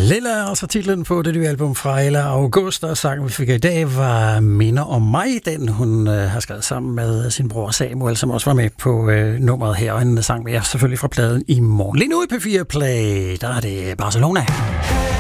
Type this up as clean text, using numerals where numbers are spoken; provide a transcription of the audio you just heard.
Lilla, altså titlen på det nye album fra Ella August, og sangen vi fik i dag var Minder om mig, den hun har skrevet sammen med sin bror Samuel, som også var med på nummeret her, og en sang mere selvfølgelig fra pladen i morgen. Lige nu i P4 Play, der er det Barcelona.